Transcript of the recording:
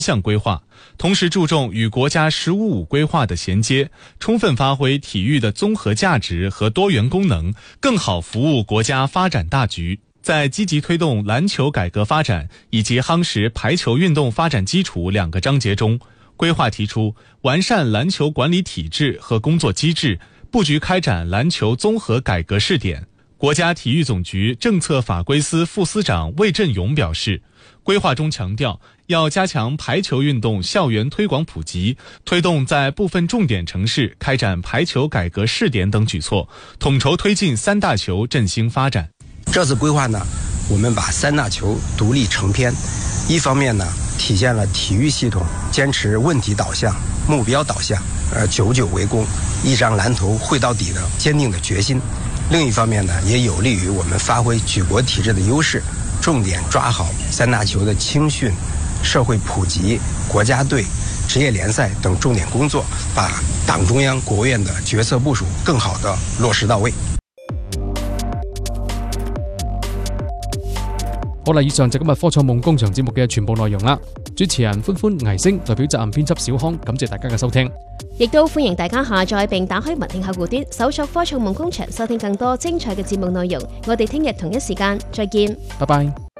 项规划，同时注重与国家“十五五”规划的衔接，充分发挥体育的综合价值和多元功能，更好服务国家发展大局。在积极推动篮球改革发展以及夯实排球运动发展基础2个章节中，规划提出完善篮球管理体制和工作机制，布局开展篮球综合改革试点。国家体育总局政策法规司副司长魏振勇表示，规划中强调要加强排球运动校园推广普及，推动在部分重点城市开展排球改革试点等举措，统筹推进3大球振兴发展。 这次规划呢，我们把3大球独立成篇，一方面呢，体现了体育系统坚持问题导向、目标导向，久久为功，一张蓝图绘到底的坚定的决心。另一方面呢，也有利于我们发挥举国体制的优势，重点抓好3大球的青训、社会普及、国家队、职业联赛等重点工作，把党中央、国务院的决策部署更好地落实到位。 好啦，以上就今日科創夢工場節目嘅全部內容啦。主持人歡歡、倪星代表責任編輯小康，感謝大家嘅收聽。 亦都歡迎大家下載並打開文聽客戶端，搜索科創夢工場，收聽更多精彩嘅節目內容。我哋聽日同一時間再見， 拜拜。